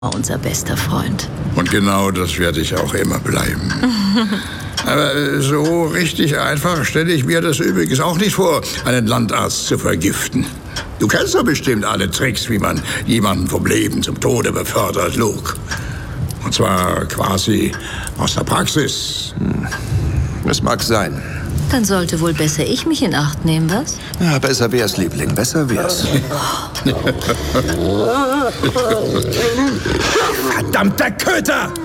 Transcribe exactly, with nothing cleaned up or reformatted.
unser bester Freund. Und genau das werde ich auch immer bleiben. Aber so richtig einfach stelle ich mir das übrigens auch nicht vor, einen Landarzt zu vergiften. Du kennst doch bestimmt alle Tricks, wie man jemanden vom Leben zum Tode befördert, Luke. Und zwar quasi aus der Praxis. Hm. Das mag sein. Dann sollte wohl besser ich mich in Acht nehmen, was? Ja, besser wär's, Liebling, besser wär's. Verdammter Köter!